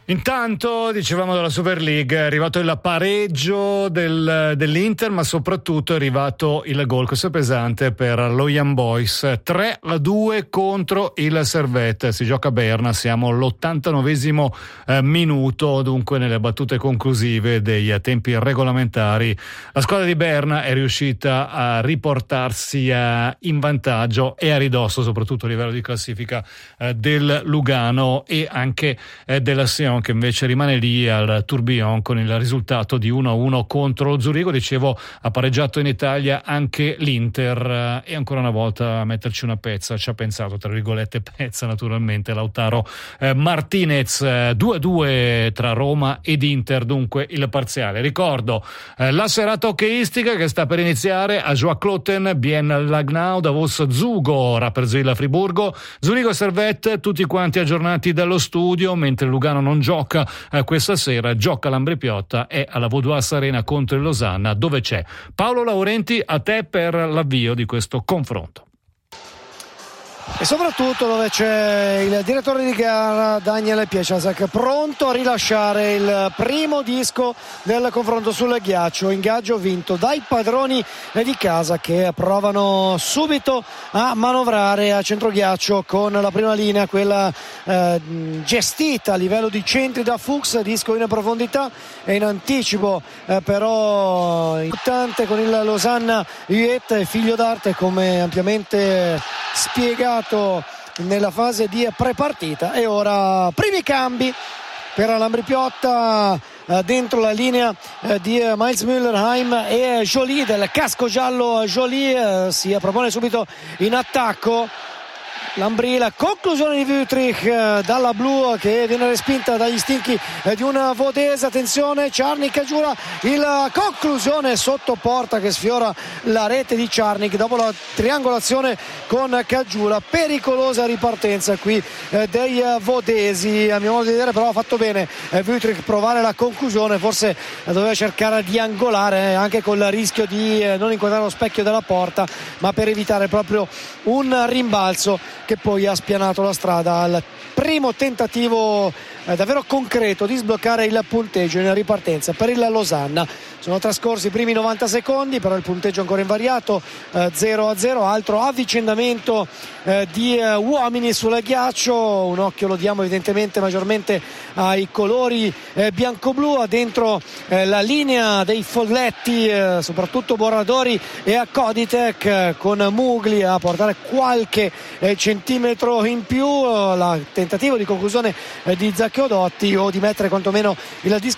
Intanto dicevamo della Super League, è arrivato il pareggio dell'Inter, ma soprattutto è arrivato il gol, questo è pesante per lo Young Boys, 3-2 contro il Servette. Si gioca a Berna, siamo all'89esimo minuto, dunque nelle battute conclusive dei tempi regolamentari la squadra di Berna è riuscita a riportarsi in vantaggio e a ridosso soprattutto a livello di classifica del Lugano e anche della Sion, che invece rimane lì al tourbillon con il risultato di 1-1 contro lo Zurigo. Dicevo, ha pareggiato in Italia anche l'Inter e ancora una volta a metterci una pezza ci ha pensato, tra virgolette pezza naturalmente, Lautaro Martinez. 2-2 tra Roma ed Inter dunque il parziale. Ricordo la serata hockeyistica che sta per iniziare a Joakloten, Bien Lagnau, Davos Zugo, Rapperswil Friburgo, Zurigo Servette, tutti quanti aggiornati dallo studio, mentre Lugano non gioca questa sera, gioca l'Ambrì-Piotta e alla Vaudoise Arena contro il Losanna, dove c'è Paolo Laurenti. A te per l'avvio di questo confronto. E soprattutto dove c'è il direttore di gara Daniel Pieczasek, pronto a rilasciare il primo disco del confronto sul ghiaccio, ingaggio vinto dai padroni di casa che provano subito a manovrare a centroghiaccio con la prima linea, quella gestita a livello di centri da Fuchs, disco in profondità e in anticipo però importante con il Losanna Huet, figlio d'arte, come ampiamente spiegato nella fase di prepartita. E ora primi cambi per l'Ambrì-Piotta dentro la linea di Miles Müllerheim e Joly, del casco giallo. Joly si propone subito in attacco. L'Ambrì, la conclusione di Wüthrich dalla blu che viene respinta dagli stinchi di un Vodese. Attenzione, Czarnik Kagiula, il conclusione sotto porta che sfiora la rete di Czarnik dopo la triangolazione con Kagiula. Pericolosa ripartenza qui dei vodesi, a mio modo di vedere, però ha fatto bene Wüthrich provare la conclusione, forse doveva cercare di angolare anche col rischio di non inquadrare lo specchio della porta, ma per evitare proprio un rimbalzo che poi ha spianato la strada al primo tentativo davvero concreto di sbloccare il punteggio in ripartenza per il Losanna. Sono trascorsi i primi 90 secondi, però il punteggio ancora invariato, 0-0, altro avvicendamento di uomini sul ghiaccio. Un occhio lo diamo evidentemente maggiormente ai colori bianco-blu, dentro la linea dei folletti, soprattutto Borradori e a Koditek, con Mugli a portare qualche centimetro in più. Il tentativo di conclusione di Zaccheo Dotti, o di mettere quantomeno il disco